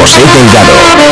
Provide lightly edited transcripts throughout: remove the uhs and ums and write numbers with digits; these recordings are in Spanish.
José Delgado.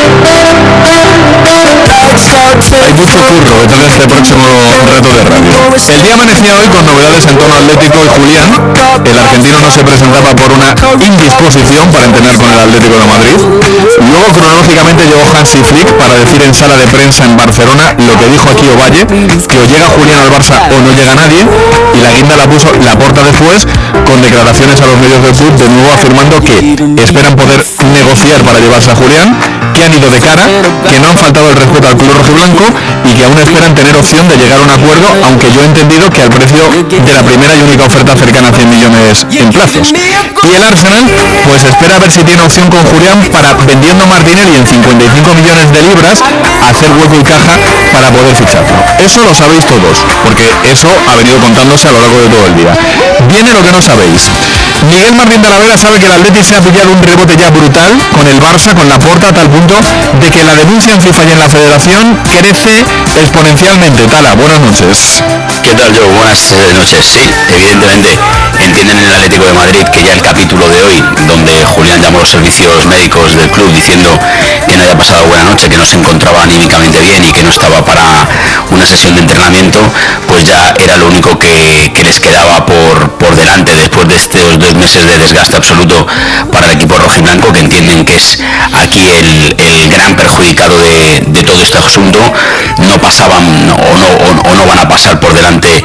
Hay mucho curro detrás de este próximo reto de radio. El día amanecía hoy con novedades en torno Atlético y Julián. El argentino no se presentaba por una indisposición para entrenar con el Atlético de Madrid. Luego cronológicamente llegó Hansi Flick para decir en sala de prensa en Barcelona lo que dijo aquí Ovalle, que o llega Julián al Barça o no llega nadie, y la guinda la puso Laporta después con declaraciones a los medios del club de nuevo afirmando que esperan poder negociar para llevarse a Julián, que han ido de cara, que no han faltado el respeto al club rojiblanco y que aún esperan tener opción de llegar a un acuerdo, aunque yo he entendido que al precio de la primera y única oferta cercana a 100 millones en plazos. Y el Arsenal pues espera a ver si tiene opción con Julián para, vendiendo Martinelli en 55 millones de libras, hacer hueco y caja para poder ficharlo. Eso lo sabéis todos, porque eso ha venido contándose a lo largo de todo el día. Viene lo que no sabéis. Miguel Martín Talavera sabe que el Atleti se ha pillado un rebote ya brutal con el Barça, con Laporta, a tal punto de que la denuncia en FIFA y en la Federación crece exponencialmente. Tala, buenas noches. ¿Qué tal, Joe? Buenas noches. Sí, evidentemente entienden en el Atlético de Madrid que ya el capítulo de hoy, donde Julián llamó a los servicios médicos del club diciendo que no había pasado buena noche, que no se encontraba anímicamente bien y que no estaba para una sesión de entrenamiento, pues ya era lo único que les quedaba por delante después de estos 2 meses de desgaste absoluto para el equipo rojiblanco, que entienden que es aquí el gran perjudicado de todo este asunto. No pasaban o no van a pasar por delante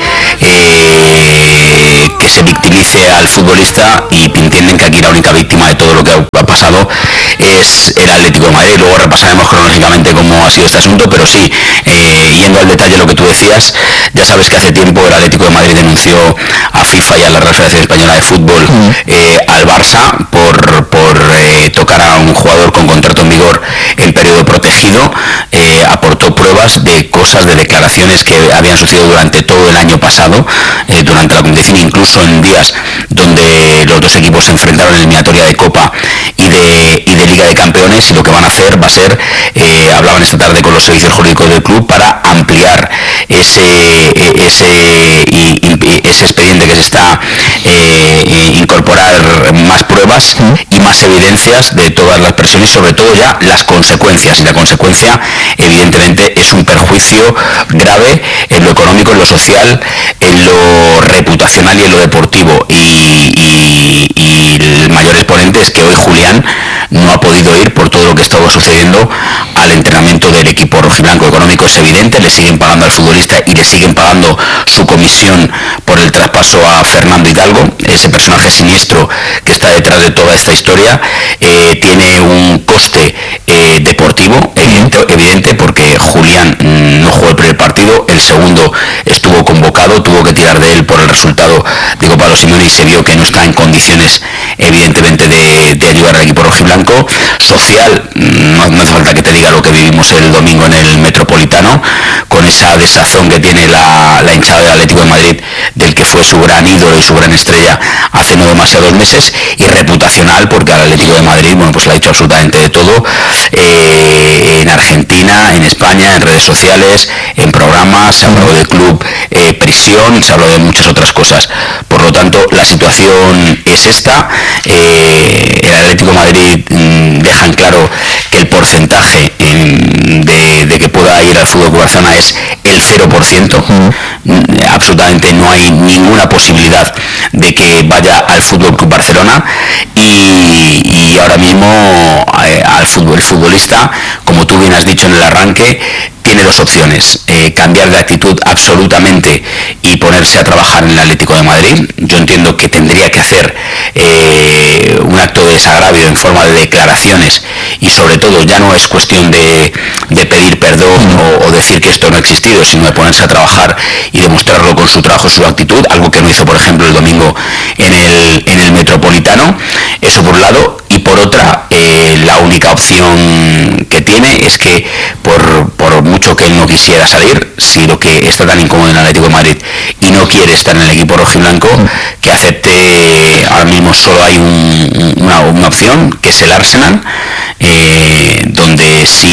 que se victimice al futbolista, y entienden que aquí la única víctima de todo lo que ha pasado es el Atlético de Madrid. Luego repasaremos cronológicamente cómo ha sido este asunto, pero sí, yendo al detalle de lo que tú decías, ya sabes que hace tiempo el Atlético de Madrid denunció a FIFA y a la Real Federación Española de Fútbol al Barça por tocar a un jugador con contrato en vigor en periodo protegido. Aportó pruebas de cosas, de declaraciones que habían sucedido durante todo el año pasado, durante la competición, incluso en días donde los dos equipos se enfrentaron en eliminatoria de Copa y de Liga de Campeones, y lo que van a hacer va a ser, hablaban esta tarde con los servicios jurídicos del club para ampliar ese expediente que se está incorporar más pruebas y más evidencias de todas las presiones, y sobre todo ya las consecuencias, y la consecuencia evidentemente es un perjuicio grave en lo económico, en lo social, en lo reputacional y en lo deportivo, y el mayor exponente es que hoy Julián no ha podido ir por todo lo que estaba sucediendo al entrenamiento del equipo rojiblanco. Económico es evidente, le siguen pagando al futbolista y le siguen pagando su comisión por el traspaso a Fernando Hidalgo, ese personaje siniestro que está detrás de toda esta historia. Tiene un coste deportivo evidente, porque Julián no jugó el primer partido, el segundo estuvo convocado, tuvo que tirar de él por el resultado de Copa de los Simeone y se vio que no está en condiciones evidentemente de ayudar al equipo rojiblanco. Social, no hace falta que te diga lo que vivimos el domingo en el Metropolitano, con esa desazón que tiene la hinchada del Atlético de Madrid, del que fue su gran ídolo y su gran estrella hace no demasiados meses. Y reputacional, porque al Atlético de Madrid, bueno, pues le ha dicho absolutamente de todo, en Argentina, en España, en redes sociales, en programas, se habló de club prisión, se habló de muchas otras cosas. Por lo tanto, la situación es esta. El Atlético de Madrid deja en claro que el porcentaje de que pueda ir al Fútbol Club Barcelona es el 0%. Absolutamente no hay ninguna posibilidad de que vaya al Fútbol Club Barcelona, y ahora mismo el futbolista, como tú bien has dicho en el arranque, tiene 2 opciones: cambiar de actitud absolutamente y ponerse a trabajar en el Atlético de Madrid. Yo entiendo que tendría que hacer un acto de desagravio en forma de declaraciones, y sobre todo ya no es cuestión de pedir perdón o decir que esto no ha existido, sino de ponerse a trabajar y demostrarlo con su trabajo, su actitud, algo que no hizo por ejemplo el domingo en el Metropolitano. Eso por un lado. Y por otra, la única opción que tiene es que por mucho que él no quisiera salir, si lo que está tan incómodo en el Atlético de Madrid y no quiere estar en el equipo rojiblanco, que acepte. Ahora mismo solo hay una opción, que es el Arsenal, donde si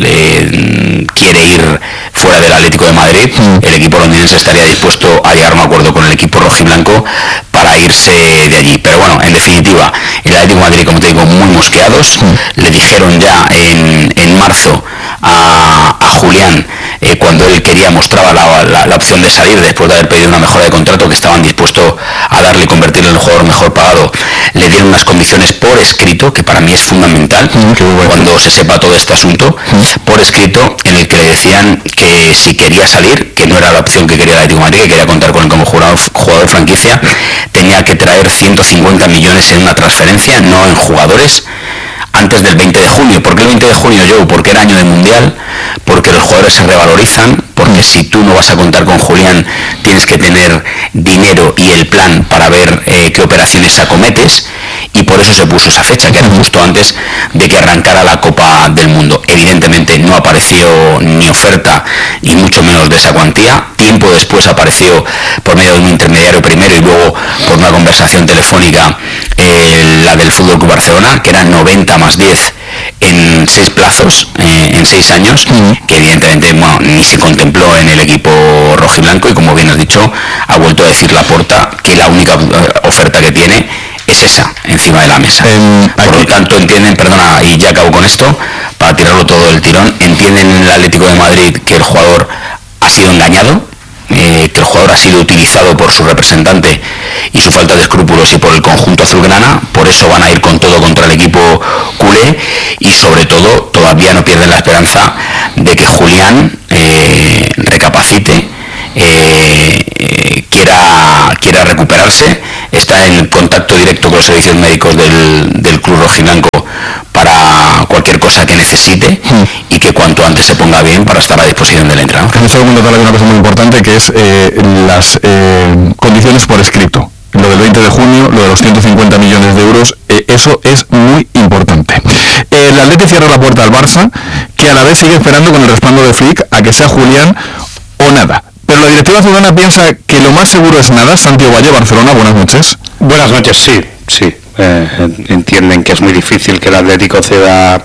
él quiere ir fuera del Atlético de Madrid, el equipo londinense estaría dispuesto a llegar a un acuerdo con el equipo rojiblanco para irse de allí. Pero bueno, en definitiva, el Atlético de Madrid, como te digo, muy mosqueados. Le dijeron ya en marzo a Julián, cuando él mostraba la opción de salir después de haber pedido una mejora de contrato, que estaban dispuestos a darle y convertirlo en el jugador mejor pagado. Le dieron unas condiciones por escrito, que para mí es fundamental, cuando se sepa todo este asunto, por escrito, en el que le decían que si quería salir, que no era la opción que quería el Atlético de Madrid, que quería contar con él como jugador franquicia, tenía que traer 150 millones en una transferencia, no en jugadores, antes del 20 de junio. ¿Por qué el 20 de junio, Joe? Porque era año de Mundial, porque los jugadores se revalorizan, porque si tú no vas a contar con Julián, tienes que tener dinero y el plan para ver qué operaciones acometes, y por eso se puso esa fecha, que era justo antes de que arrancara la Copa del Mundo. Evidentemente no apareció ni oferta, y mucho menos de esa cuantía. Tiempo después apareció, por medio de un intermediario primero y luego por una conversación telefónica, la del Fútbol Club Barcelona, que eran 90 más 10 en 6 plazos, en 6 años, que evidentemente ni se contempló en el equipo rojiblanco, y como bien has dicho, ha vuelto a decir Laporta que la única oferta que tiene es esa, encima de la mesa. Por lo tanto, entienden, perdona, y ya acabo con esto, para tirarlo todo del tirón, entienden en el Atlético de Madrid que el jugador ha sido engañado, que el jugador ha sido utilizado por su representante y su falta de escrúpulos y por el conjunto azulgrana. Por eso van a ir con todo contra el equipo culé, y sobre todo todavía no pierden la esperanza de que Julián recapacite, quiera recuperarse. Está en contacto directo con los servicios médicos del club rojiblanco para cualquier cosa que necesite, y que cuanto antes se ponga bien para estar a disposición del entrenador. Me solo comentar una cosa muy importante, que es las condiciones por escrito. Lo del 20 de junio, lo de los 150 millones de euros, eso es muy importante. El Atleti cierra la puerta al Barça, que a la vez sigue esperando con el respaldo de Flick a que sea Julián o nada. Pero la directiva azulgrana piensa que lo más seguro es nada. Santiago Valle, Barcelona, buenas noches. Buenas noches, sí. Entienden que es muy difícil que el Atlético ceda,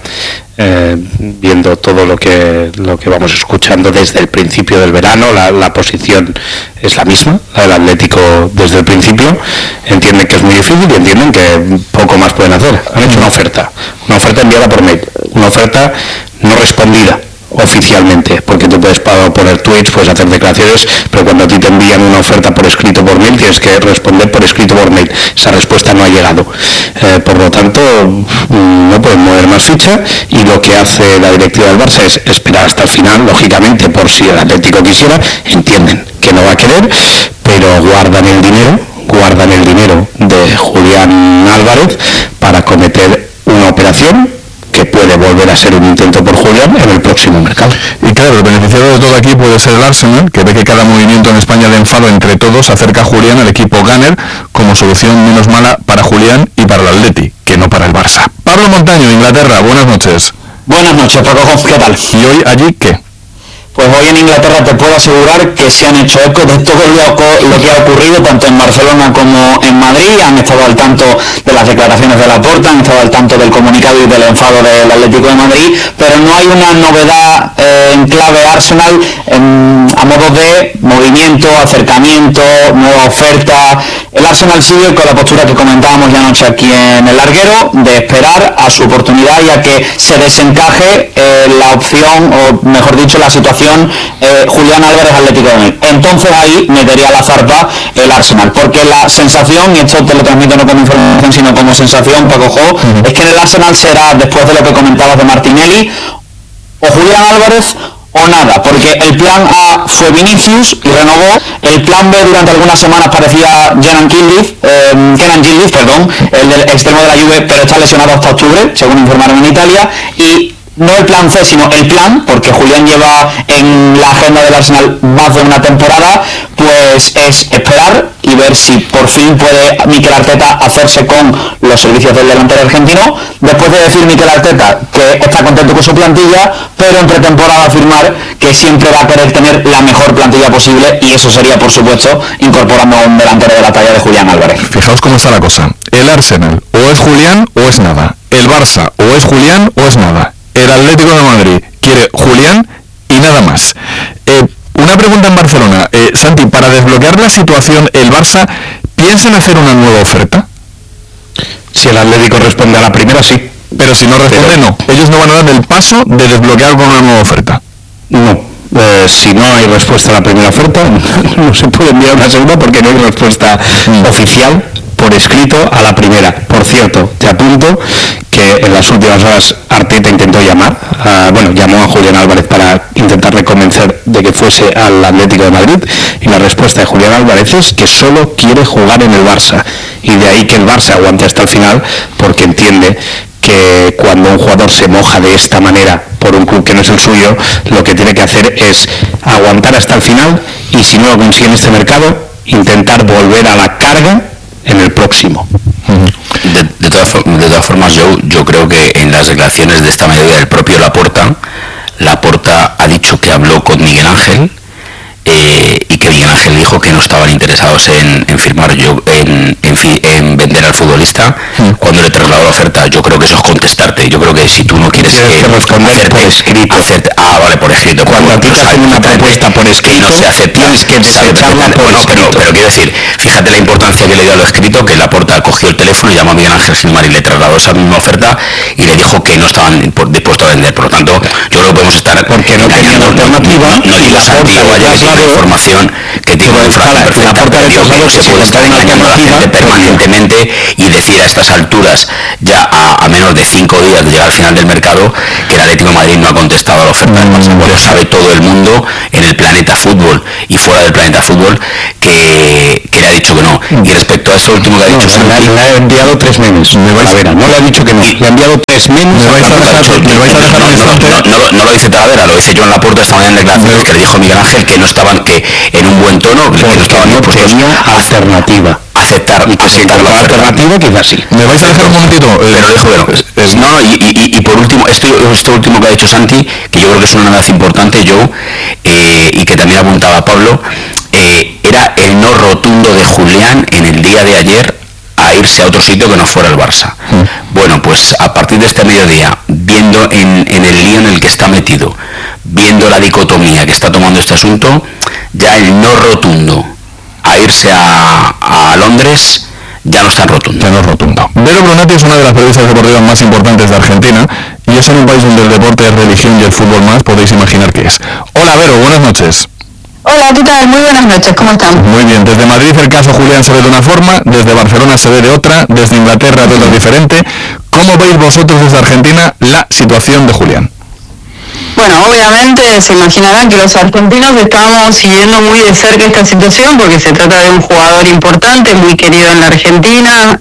viendo todo lo que vamos escuchando desde el principio del verano. La posición es la misma, la del Atlético desde el principio. Entienden que es muy difícil y entienden que poco más pueden hacer. Han hecho una oferta enviada por mail, una oferta no respondida oficialmente, porque tú puedes poner tweets, puedes hacer declaraciones, pero cuando a ti te envían una oferta por escrito por mail, tienes que responder por escrito por mail. Esa respuesta no ha llegado. Por lo tanto, no pueden mover más ficha, y lo que hace la directiva del Barça es esperar hasta el final, lógicamente, por si el Atlético quisiera. Entienden que no va a querer, pero guardan el dinero de Julián Álvarez para cometer una operación que puede volver a ser un intento por Julián en el próximo mercado. Y claro, el beneficiado de todo aquí puede ser el Arsenal, que ve que cada movimiento en España de enfado entre todos acerca a Julián al equipo Gunner como solución menos mala para Julián y para el Atleti, que no para el Barça. Pablo Montaño, Inglaterra, buenas noches. Buenas noches, Paco, ¿qué tal? ¿Y hoy allí qué? Pues hoy en Inglaterra te puedo asegurar que se han hecho eco de todo lo que ha ocurrido, tanto en Barcelona como en Madrid. Han estado al tanto de las declaraciones de Laporta, han estado al tanto del comunicado y del enfado del Atlético de Madrid, pero no hay una novedad en clave Arsenal a modo de movimiento, acercamiento, nueva oferta. El Arsenal sigue con la postura que comentábamos ya anoche aquí en el larguero, de esperar a su oportunidad y a que se desencaje la opción, o mejor dicho, la situación Julián Álvarez Atlético de Madrid. Entonces ahí metería la zarpa el Arsenal, porque la sensación, y esto te lo transmito no como información sino como sensación, Paco Jo, es que en el Arsenal será, después de lo que comentabas de Martinelli, o Julián Álvarez o nada, porque el plan A fue Vinicius y renovó, el plan B durante algunas semanas parecía Kenan Gillies, el del extremo de la Juve, pero está lesionado hasta octubre, según informaron en Italia, y no el plan C, sino el plan, porque Julián lleva en la agenda del Arsenal más de una temporada, pues es esperar y ver si por fin puede Mikel Arteta hacerse con los servicios del delantero argentino, después de decir Mikel Arteta que está contento con su plantilla, pero en pretemporada afirmar que siempre va a querer tener la mejor plantilla posible, y eso sería, por supuesto, incorporando a un delantero de la talla de Julián Álvarez. Fijaos cómo está la cosa. El Arsenal o es Julián o es nada. El Barça o es Julián o es nada. El Atlético de Madrid quiere Julián y nada más. Una pregunta pregunta en Barcelona. Santi, para desbloquear la situación, ¿el Barça piensa en hacer una nueva oferta? Si el Atlético responde a la primera, sí. Pero si no responde, no. Ellos no van a dar el paso de desbloquear con una nueva oferta. No. Si no hay respuesta a la primera oferta, no se puede enviar una segunda porque no hay respuesta oficial por escrito a la primera. Por cierto, te apunto que en las últimas horas Arteta intentó llamó a Julián Álvarez para intentarle convencer de que fuese al Atlético de Madrid, y la respuesta de Julián Álvarez es que solo quiere jugar en el Barça, y de ahí que el Barça aguante hasta el final, porque entiende que cuando un jugador se moja de esta manera por un club que no es el suyo, lo que tiene que hacer es aguantar hasta el final, y si no lo consigue en este mercado, intentar volver a la carga en el próximo. De todas formas, yo creo que en las declaraciones de esta mediodía del propio Laporta ha dicho que habló con Miguel Ángel, y que Miguel Ángel dijo que no estaban interesados en firmar, en vender al futbolista cuando le trasladó la oferta. Yo creo que eso es contestarte. Yo creo que si tú no quieres responder por escrito, vale, por escrito, cuando a ti te hacen una propuesta por escrito, no se acepta, tienes que desecharla por escrito. Pero quiero decir, fíjate la importancia que le dio a lo escrito, que Laporta cogió el teléfono, llamó a Miguel Ángel Gilmar y le trasladó esa misma oferta y le dijo que no estaban dispuestos a vender. Por lo tanto, yo creo que podemos estar porque no tenían alternativa, no digas Santiago la información que tiene una información perfecta, pero yo creo que se puede estar engañando a la gente permanentemente y decir a estas alturas, ya a menos de 5 días de llegar al final del mercado, que el Atlético de Madrid no ha contestado a la oferta del Barça. Lo sabe todo el mundo en el planeta fútbol y fuera del planeta fútbol que le ha dicho que no. Y respecto a eso último que ha dicho Santi, le ha enviado 3 memes. No le ha dicho que no, le ha enviado 3 memes. No lo dice Talavera, lo dice Joan Laporta esta mañana en declaraciones, que le dijo Miguel Ángel que no estaban, que en un buen tono, que no estaban dispuestos a alternativa. Aceptar la alternativa, quizás sí. ¿Me vais a dejar un momentito? Pero dijo, no, y por último, esto último que ha dicho Santi, que yo creo que es una novedad importante, y que también apuntaba Pablo, era el no rotundo de Julián en el día de ayer a irse a otro sitio que no fuera el Barça. Bueno, pues a partir de este mediodía, viendo en el lío en el que está metido, viendo la dicotomía que está tomando este asunto, ya el no rotundo a irse a Londres ya no es tan rotundo. Ya no es rotundo. Vero Brunati es una de las periodistas deportivas más importantes de Argentina, y es en un país donde el deporte es religión y el fútbol más, podéis imaginar qué es. Hola Vero, buenas noches. Hola, ¿qué tal? Muy buenas noches, ¿cómo están? Muy bien, desde Madrid el caso Julián se ve de una forma, desde Barcelona se ve de otra, desde Inglaterra de otra diferente. ¿Cómo veis vosotros desde Argentina la situación de Julián? Bueno, obviamente se imaginarán que los argentinos estamos siguiendo muy de cerca esta situación porque se trata de un jugador importante, muy querido en la Argentina,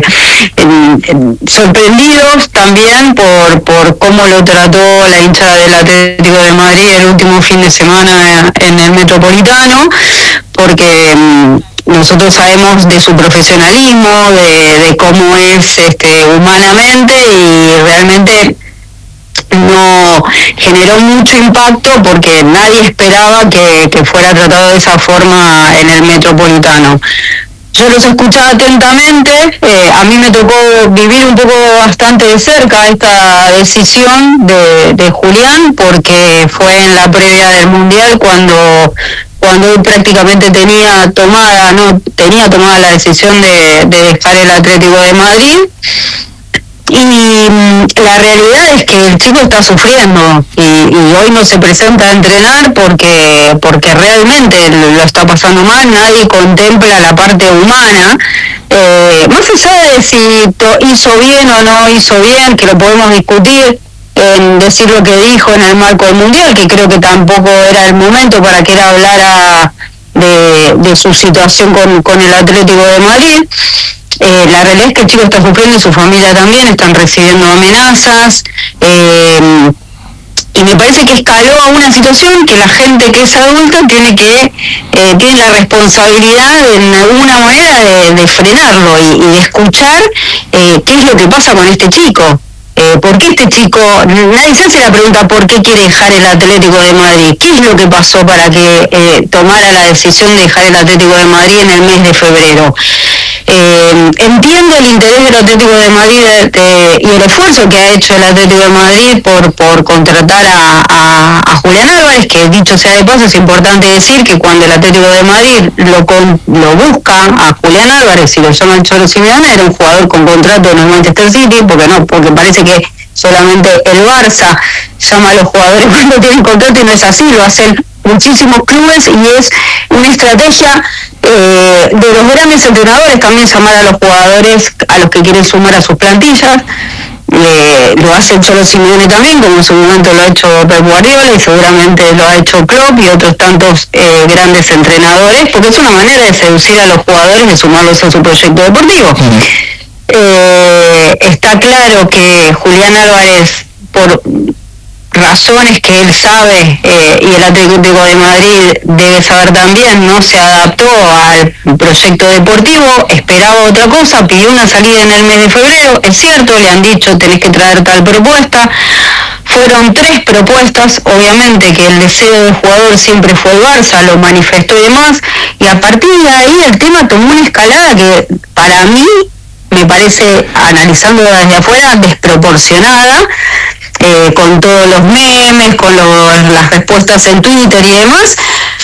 sorprendidos también por cómo lo trató la hinchada del Atlético de Madrid el último fin de semana en el Metropolitano, porque nosotros sabemos de su profesionalismo, de cómo es humanamente, y realmente no generó mucho impacto porque nadie esperaba que fuera tratado de esa forma en el Metropolitano. Yo los escuchaba atentamente, a mí me tocó vivir un poco bastante de cerca esta decisión de Julián, porque fue en la previa del Mundial cuando él prácticamente tenía tomada la decisión de dejar el Atlético de Madrid. Y la realidad es que el chico está sufriendo y hoy no se presenta a entrenar porque realmente lo está pasando mal. Nadie contempla la parte humana, más allá de si hizo bien o no hizo bien, que lo podemos discutir, en decir lo que dijo en el marco del Mundial, que creo que tampoco era el momento para que él hablara de su situación con el Atlético de Madrid. La realidad es que el chico está sufriendo y su familia también, están recibiendo amenazas, y me parece que escaló a una situación que la gente que es adulta tiene la responsabilidad en alguna manera de frenarlo y de escuchar qué es lo que pasa con este chico. ¿Por qué este chico, nadie se hace la pregunta por qué quiere dejar el Atlético de Madrid? ¿Qué es lo que pasó para que tomara la decisión de dejar el Atlético de Madrid en el mes de febrero? entiendo el interés del Atlético de Madrid y el esfuerzo que ha hecho el Atlético de Madrid por contratar a Julián Álvarez, que dicho sea de paso, es importante decir que cuando el Atlético de Madrid lo busca a Julián Álvarez y lo llama el Cholo Simeone, era un jugador con contrato en el Manchester City, porque parece que solamente el Barça llama a los jugadores cuando tienen contrato, y no es así, lo hacen muchísimos clubes, y es una estrategia de los grandes entrenadores también llamar a los jugadores a los que quieren sumar a sus plantillas. Lo hace el Cholo Simeone también, como en su momento lo ha hecho Pep Guardiola, y seguramente lo ha hecho Klopp y otros tantos grandes entrenadores, porque es una manera de seducir a los jugadores, de sumarlos a su proyecto deportivo. Está claro que Julián Álvarez, por razones que él sabe y el Atlético de Madrid debe saber también, no se adaptó al proyecto deportivo, esperaba otra cosa, pidió una salida en el mes de febrero, es cierto, le han dicho tenés que traer tal propuesta, fueron 3 propuestas, obviamente que el deseo del jugador siempre fue el Barça, lo manifestó y demás, y a partir de ahí el tema tomó una escalada que para mí me parece, analizando desde afuera, desproporcionada, con todos los memes, con las respuestas en Twitter y demás,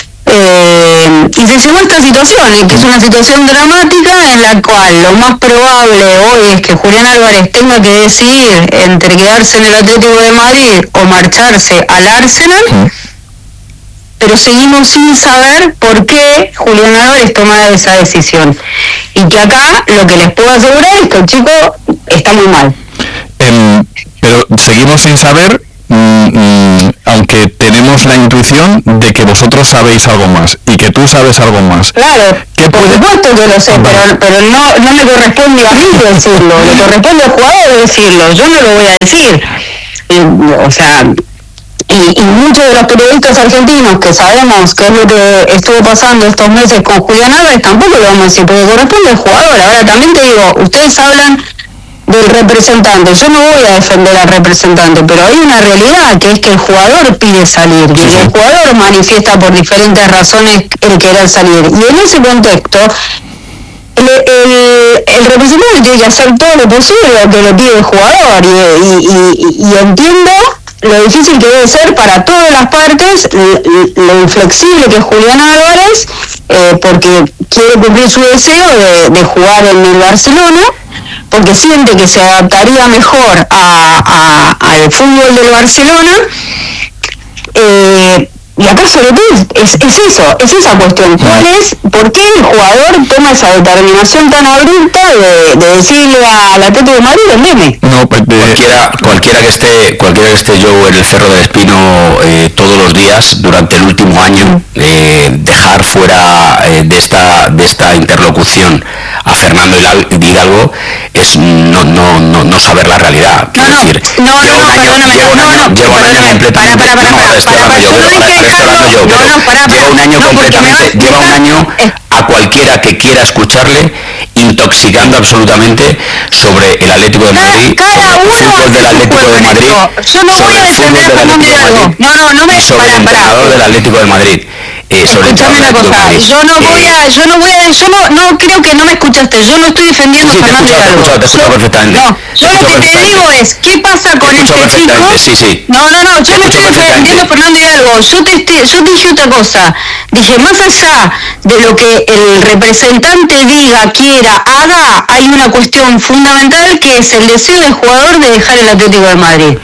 y se llegó a esta situación, que es una situación dramática en la cual lo más probable hoy es que Julián Álvarez tenga que decidir entre quedarse en el Atlético de Madrid o marcharse al Arsenal, pero seguimos sin saber por qué Julián Álvarez toma esa decisión, y que acá lo que les puedo asegurar es que el chico está muy mal. Pero seguimos sin saber, aunque tenemos la intuición de que vosotros sabéis algo más y que tú sabes algo más. Claro, por supuesto que lo sé, pero no me corresponde a mí decirlo, le corresponde al jugador decirlo, yo no lo voy a decir. O sea, y muchos de los periodistas argentinos que sabemos qué es lo que estuvo pasando estos meses con Julián Álvarez tampoco lo vamos a decir, porque corresponde al jugador. Ahora también te digo, ustedes hablan del representante, yo no voy a defender al representante, pero hay una realidad que es que el jugador pide salir, y el jugador manifiesta por diferentes razones el querer salir, y en ese contexto el representante tiene que hacer todo lo posible que le pide el jugador, y entiendo lo difícil que debe ser para todas las partes, lo inflexible que es Julián Álvarez, porque quiere cumplir su deseo de jugar en el Barcelona, porque siente que se adaptaría mejor al fútbol del Barcelona, y acá sobre todo es esa cuestión. ¿Cuál es? ¿Por qué el jugador toma esa determinación tan abrupta de decirle al Atlético de Madrid vendeme? No, pues cualquiera que esté yo en el Cerro del Espino todos los días durante el último año, dejar fuera de esta interlocución a Fernando Hidalgo es no saber la realidad. Quiero decir, llevo un año a cualquiera que quiera escucharle intoxicando absolutamente sobre el Atlético de Madrid, sobre el fútbol del Atlético de Madrid, yo no voy a defender a Fernando Hidalgo, sobre el entrenador del Atlético de Madrid. Escuchame una cosa, yo no creo que no me escuchaste, yo no estoy defendiendo a Fernando Hidalgo. Te escucho perfectamente. No, yo lo que te digo es, ¿qué pasa con este chico? No, yo no estoy defendiendo a Fernando Hidalgo, yo te dije otra cosa, dije, más allá de lo que el representante diga, quiera, haga, hay una cuestión fundamental que es el deseo del jugador de dejar el Atlético de Madrid.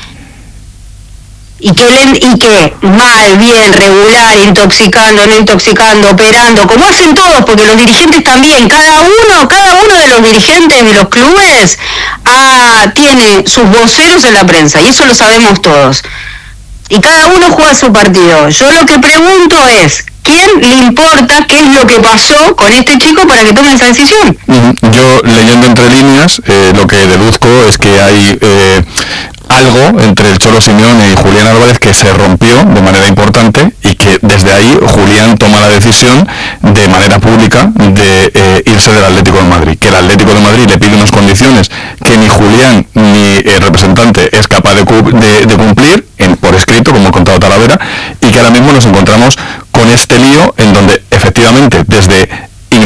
Y que mal, bien, regular, intoxicando, no intoxicando, operando, como hacen todos, porque los dirigentes también, cada uno de los dirigentes de los clubes tiene sus voceros en la prensa, y eso lo sabemos todos. Y cada uno juega su partido. Yo lo que pregunto es, ¿quién le importa qué es lo que pasó con este chico para que tome esa decisión? Yo, leyendo entre líneas, lo que deduzco es que hay algo entre el Cholo Simeone y Julián Álvarez que se rompió de manera importante, y que desde ahí Julián toma la decisión de manera pública de irse del Atlético de Madrid, que el Atlético de Madrid le pide unas condiciones que ni Julián ni el representante es capaz de cumplir por escrito, como ha contado Talavera, y que ahora mismo nos encontramos con este lío en donde efectivamente desde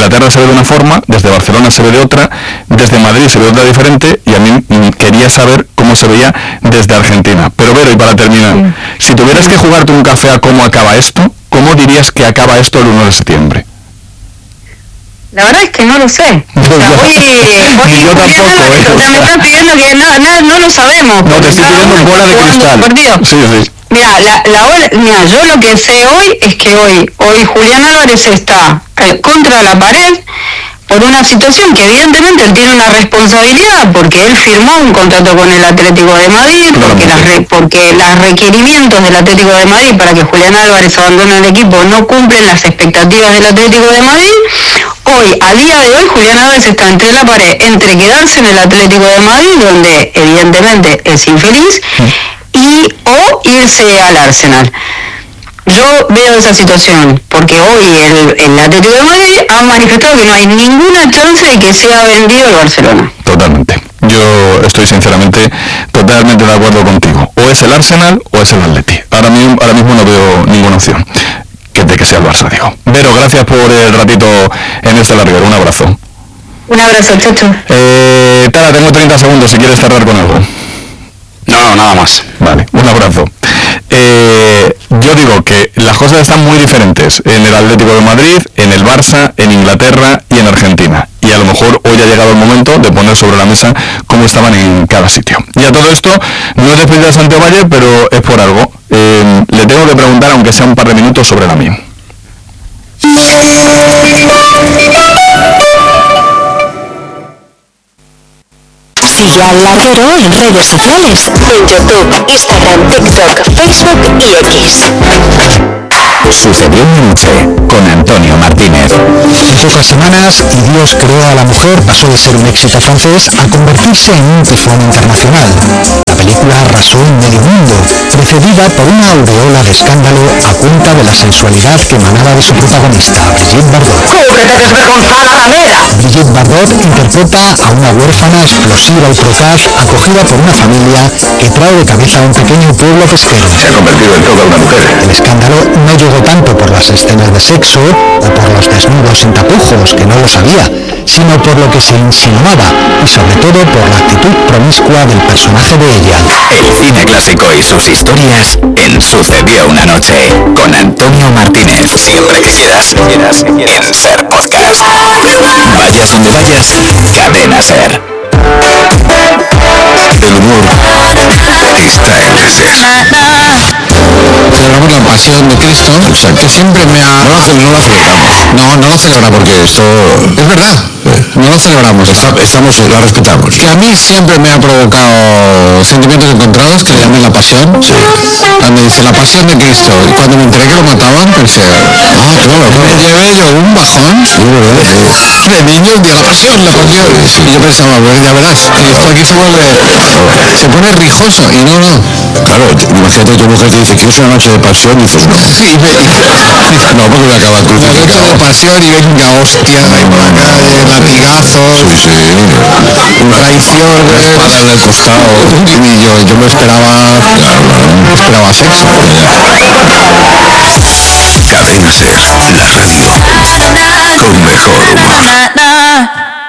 Inglaterra se ve de una forma, desde Barcelona se ve de otra, desde Madrid se ve de otra diferente, y a mí quería saber cómo se veía desde Argentina. Pero Vero, y para terminar, si tuvieras que jugarte un café a cómo acaba esto, ¿cómo dirías que acaba esto el 1 de septiembre? La verdad es que no lo sé. O sea, hoy yo tampoco, o sea, me están pidiendo que no lo sabemos. No, te estoy pidiendo bola de cristal. Sí. Mira, yo lo que sé hoy es que hoy Julián Álvarez está contra la pared por una situación que evidentemente él tiene una responsabilidad, porque él firmó un contrato con el Atlético de Madrid, porque los requerimientos del Atlético de Madrid para que Julián Álvarez abandone el equipo no cumplen las expectativas del Atlético de Madrid. Hoy, a día de hoy, Julián Álvarez está entre la pared, entre quedarse en el Atlético de Madrid, donde evidentemente es infeliz, o irse al Arsenal. Yo veo esa situación, porque hoy el Atlético de Madrid ha manifestado que no hay ninguna chance de que sea vendido el Barcelona. Totalmente. Yo estoy sinceramente totalmente de acuerdo contigo. O es el Arsenal o es el Atleti. Ahora mismo no veo ninguna opción de que sea el Barça, digo. Vero, gracias por el ratito en este larguero. Un abrazo. Un abrazo, Chacho. Tara, tengo 30 segundos si quieres cerrar con algo. No, nada más. Vale, un abrazo. Yo digo que las cosas están muy diferentes en el Atlético de Madrid, en el Barça, en Inglaterra y en Argentina. Y a lo mejor hoy ha llegado el momento de poner sobre la mesa cómo estaban en cada sitio. Y a todo esto, no es despedida de Santiago Valle, pero es por algo. Le tengo que preguntar, aunque sea un par de minutos, sobre la mía. Sigue al larguero en redes sociales, en YouTube, Instagram, TikTok, Facebook y X. Sucedió una noche con Antonio Martínez. En pocas semanas, Y Dios creó a la mujer pasó de ser un éxito francés a convertirse en un tifón internacional. La película arrasó en medio mundo, precedida por una aureola de escándalo a cuenta de la sensualidad que emanaba de su protagonista, Brigitte Bardot. ¡Cómo que te desvergonzada ramera! Brigitte Bardot interpreta a una huérfana explosiva y procaz acogida por una familia que trae de cabeza a un pequeño pueblo pesquero. Se ha convertido en toda una mujer. El escándalo no llegó tanto por las escenas de sexo o por los desnudos sin tapujos, que no lo sabía, sino por lo que se insinuaba y sobre todo por la actitud promiscua del personaje de ella. El cine clásico y sus historias en Sucedió una noche con Antonio Martínez. Siempre que quieras en Ser Podcast. Vayas donde vayas, Cadena Ser. El humor está en la Ser. Celebramos la pasión de Cristo, o sea, que siempre me ha... No lo celebramos. No lo celebra porque esto... Es verdad, no lo celebramos. La respetamos. Que a mí siempre me ha provocado sentimientos encontrados, que le llaman la pasión. Sí. Me dice, la pasión de Cristo. Y cuando me enteré que lo mataban, pensé... claro. Me llevé yo un bajón. Sí, ¿verdad? De niño, de la pasión. Y yo pensaba, bueno, ya verás, que esto aquí se pone rijoso. Y no. Claro, imagínate tu mujer te dice, ¿quieres una noche de pasión? Y dices, no. Sí, no, porque me acaba crucificado. Una noche de pasión y venga, hostia, por la calle, latigazos. Sí. Traición. Espada en el costado. Y yo me esperaba... Esperaba sexo. Cadena Ser, la radio. Con mejor humor.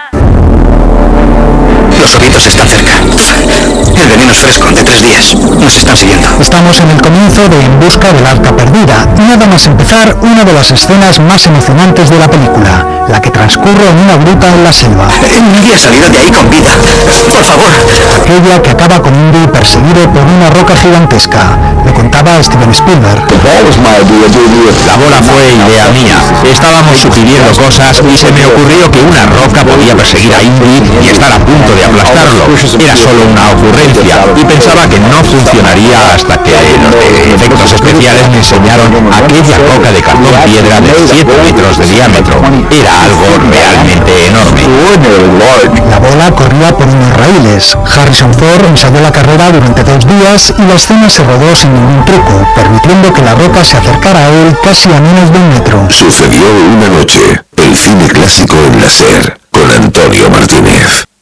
Los ovitos están cerca. El veneno es fresco, de 3 días. Nos están siguiendo. Estamos en el comienzo de En busca del arca perdida, y nada más empezar una de las escenas más emocionantes de la película, la que transcurre en una gruta en la selva. Nadie ha salido de ahí con vida. Por favor. Aquella que acaba con Indy perseguido por una roca gigantesca. Lo contaba Steven Spielberg. La bola fue idea mía. Estábamos sugiriendo cosas y se me ocurrió que una roca podía perseguir a Indy y estar a punto de aplastarlo. Era solo una ocurrencia y pensaba que no funcionaría hasta que los de efectos especiales me enseñaron aquella roca de cartón piedra de 7 metros de diámetro. Era algo realmente enorme. La bola corría por unos raíles. Harrison Ford ensayó la carrera durante 2 días y la escena se rodó sin ningún truco, permitiendo que la roca se acercara a él casi a menos de 1 metro. Sucedió una noche. El cine clásico en la Ser con Antonio Martínez.